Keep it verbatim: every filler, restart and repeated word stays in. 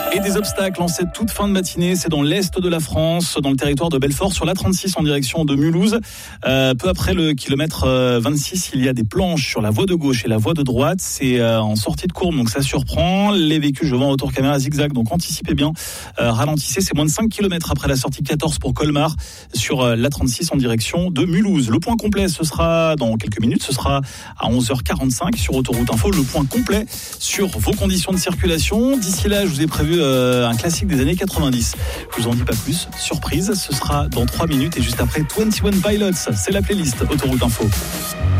Et des obstacles en cette toute fin de matinée, c'est dans l'est de la France, dans le territoire de Belfort, sur l'A trente-six en direction de Mulhouse. Euh, peu après le kilomètre vingt-six, il y a des planches sur la voie de gauche et la voie de droite. C'est euh, en sortie de courbe, donc ça surprend. Les véhicules, je vois en retour caméra zigzag, donc anticipez bien, euh, ralentissez. C'est moins de cinq kilomètres après la sortie quatorze pour Colmar, sur euh, l'A trente-six en direction de Mulhouse. Le point complet, ce sera dans quelques minutes, ce sera à onze heures quarante-cinq sur Autoroute Info. Le point complet sur vos conditions de circulation. D'ici là, je vous ai prévu euh, un classique des années quatre-vingt-dix. Je vous en dis pas plus. Surprise, ce sera dans trois minutes et juste après vingt et un Pilots. C'est la playlist Autoroute Info.